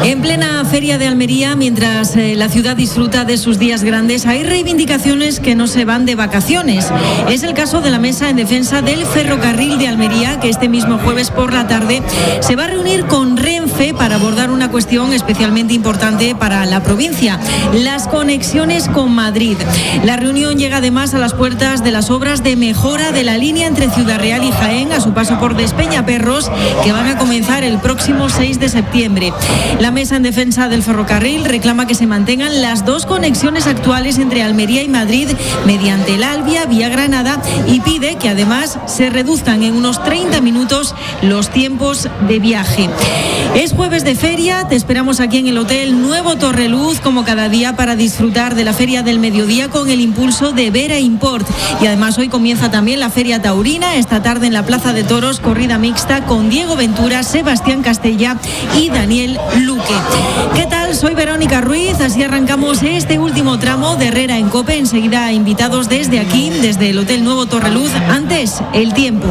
En plena Feria de Almería, mientras la ciudad disfruta de sus días grandes, hay reivindicaciones que no se van de vacaciones. Es el caso de la Mesa en Defensa del Ferrocarril de Almería, que este mismo jueves por la tarde se va a reunir con Renfe para abordar una cuestión especialmente importante para la provincia: las conexiones con Madrid. La reunión llega además a las puertas de las obras de mejora de la línea entre Ciudad Real y Jaén a su paso por Despeñaperros, que van a comenzar el próximo 6 de septiembre. La Mesa en Defensa del Ferrocarril reclama que se mantengan las dos conexiones actuales entre Almería y Madrid mediante el Albia vía Granada, y pide que además se reduzcan en unos 30 minutos los tiempos de viaje. Es jueves de feria, te esperamos aquí en el Hotel Nuevo Torreluz como cada día para disfrutar de la Feria del Mediodía con el impulso de Vera Import. Y además hoy comienza también la Feria Taurina, esta tarde en la Plaza de Toros, corrida mixta con Diego Ventura, Sebastián Castella y Daniel Luque. ¿Qué tal? Soy Verónica Ruiz, así arrancamos este último tramo de Herrera en COPE. Enseguida invitados desde aquí, desde el Hotel Nuevo Torreluz. Antes, el tiempo.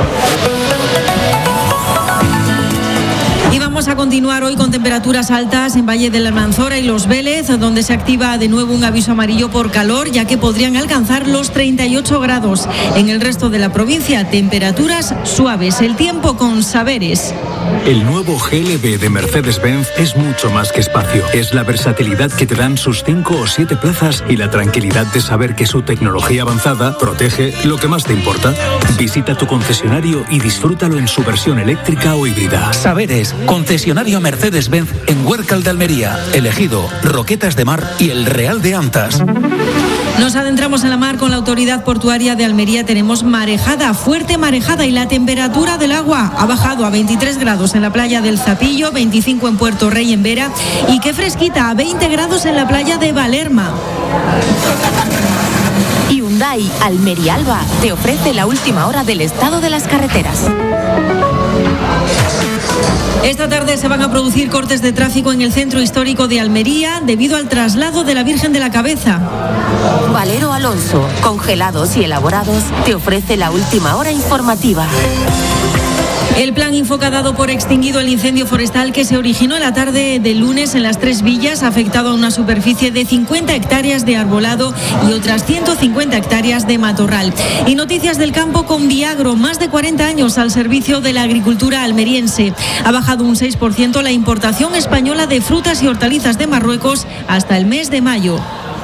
Y vamos a continuar hoy con temperaturas altas en Valle de la Almanzora y Los Vélez, donde se activa de nuevo un aviso amarillo por calor, ya que podrían alcanzar los 38 grados. En el resto de la provincia, temperaturas suaves. El tiempo con Saberes. El nuevo GLB de Mercedes-Benz es mucho más que espacio. Es la versatilidad que te dan sus 5 o 7 plazas y la tranquilidad de saber que su tecnología avanzada protege lo que más te importa. Visita tu concesionario y disfrútalo en su versión eléctrica o híbrida. Saberes, concesionario Mercedes-Benz en Huércal de Almería, Elegido, Roquetas de Mar y El Real de Antas. Nos adentramos en la mar con la Autoridad Portuaria de Almería. Tenemos marejada, fuerte marejada, y la temperatura del agua ha bajado a 23 grados en la playa del Zapillo, 25 en Puerto Rey, en Vera, y qué fresquita, a 20 grados en la playa de Valerma. Hyundai Almería-Alba te ofrece la última hora del estado de las carreteras. Esta tarde se van a producir cortes de tráfico en el centro histórico de Almería debido al traslado de la Virgen de la Cabeza. Valero Alonso, congelados y elaborados, te ofrece la última hora informativa. El plan Infoca ha dado por extinguido el incendio forestal que se originó en la tarde del lunes en las Tres Villas, afectado a una superficie de 50 hectáreas de arbolado y otras 150 hectáreas de matorral. Y noticias del campo con Viagro, más de 40 años al servicio de la agricultura almeriense. Ha bajado un 6% la importación española de frutas y hortalizas de Marruecos hasta el mes de mayo.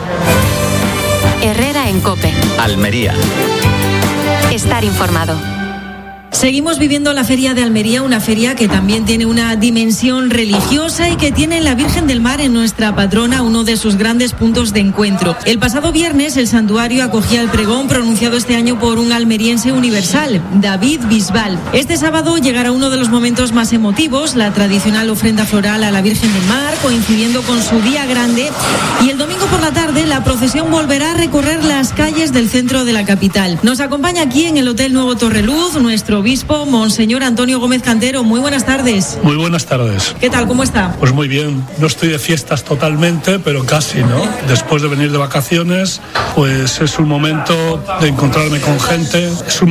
Herrera en COPE. Almería. Estar informado. Seguimos viviendo la Feria de Almería, una feria que también tiene una dimensión religiosa y que tiene la Virgen del Mar en nuestra patrona, uno de sus grandes puntos de encuentro. El pasado viernes el santuario acogía el pregón pronunciado este año por un almeriense universal, David Bisbal. Este sábado llegará uno de los momentos más emotivos, la tradicional ofrenda floral a la Virgen del Mar, coincidiendo con su día grande, y el domingo por la tarde la procesión volverá a recorrer las calles del centro de la capital. Nos acompaña aquí en el Hotel Nuevo Torreluz nuestro obispo, Monseñor Antonio Gómez Cantero. Muy buenas tardes. Muy buenas tardes. ¿Qué tal? ¿Cómo está? Pues muy bien. No estoy de fiestas totalmente, pero casi, ¿no? Después de venir de vacaciones, pues es un momento de encontrarme con gente,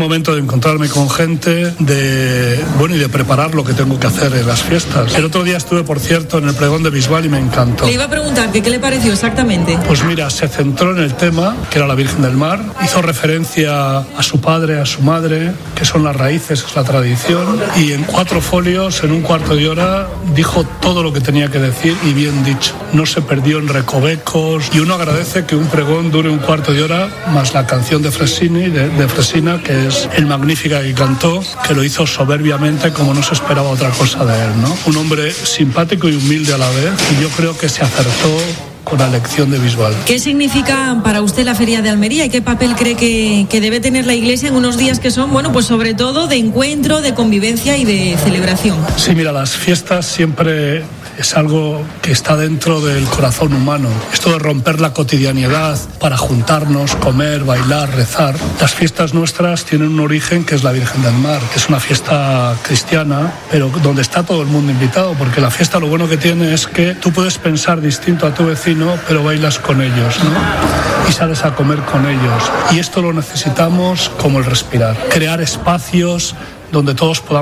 y de preparar lo que tengo que hacer en las fiestas. El otro día estuve, por cierto, en el pregón de Bisbal y me encantó. Le iba a preguntar qué le pareció exactamente. Pues mira, se centró en el tema, que era la Virgen del Mar, hizo referencia a su padre, a su madre, que son las raíces, es la tradición, y en 4 folios, en un cuarto de hora, dijo todo lo que tenía que decir y bien dicho. No se perdió en recovecos, y uno agradece que un pregón dure un cuarto de hora, más la canción de Fresina, que es el Magnífica que cantó, que lo hizo soberbiamente como no se esperaba otra cosa de él, ¿no? Un hombre simpático y humilde a la vez, y yo creo que se acertó con la lección de Bisbal. ¿Qué significa para usted la Feria de Almería y qué papel cree que debe tener la Iglesia en unos días que son, bueno, pues sobre todo de encuentro, de convivencia y de celebración? Sí, mira, las fiestas siempre es algo que está dentro del corazón humano. Esto de romper la cotidianidad para juntarnos, comer, bailar, rezar. Las fiestas nuestras tienen un origen que es la Virgen del Mar, que es una fiesta cristiana, pero donde está todo el mundo invitado, porque la fiesta lo bueno que tiene es que tú puedes pensar distinto a tu vecino, pero bailas con ellos, ¿no? Y sales a comer con ellos. Y esto lo necesitamos como el respirar. Crear espacios donde todos podamos